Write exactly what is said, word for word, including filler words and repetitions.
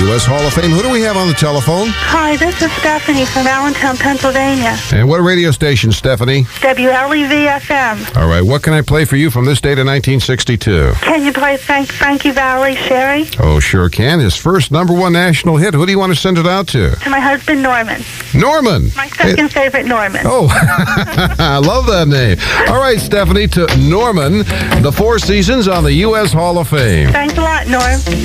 U S Hall of Fame. Who do we have on the telephone? Hi, this is Stephanie from Allentown, Pennsylvania. And what radio station, Stephanie? W L E V F M. All right, what can I play for you from this date of nineteen sixty-two? Can you play Frank, Frankie Valli, Sherry? Oh, sure can. His first number one national hit. Who do you want to send it out to? To my husband, Norman. Norman. My second Hey. favorite, Norman. Oh, I love that name. All right, Stephanie, to Norman, the Four Seasons on the U S Hall of Fame. Thanks a lot, Norm.